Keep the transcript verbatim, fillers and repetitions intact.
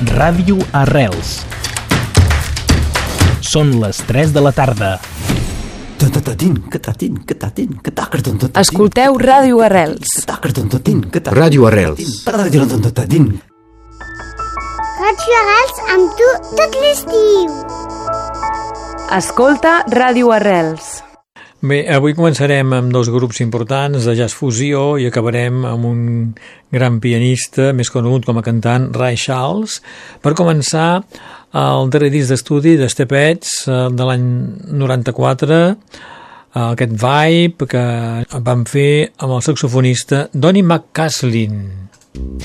Ràdio Arrels. Són les tres de la tarda. Escolteu Ràdio Arrels. Ràdio Arrels. Ràdio Arrels amb tu tot l'estiu. Escolta Ràdio Arrels. Bé, avui començarem amb dos grups importants de jazz fusió i acabarem amb un gran pianista, més conegut com a cantant, Ray Charles. Per començar, el darrer disc d'estudi de Stepets de l'any noranta-quatre, aquest Vibe que vam fer amb el saxofonista Donny McCaslin.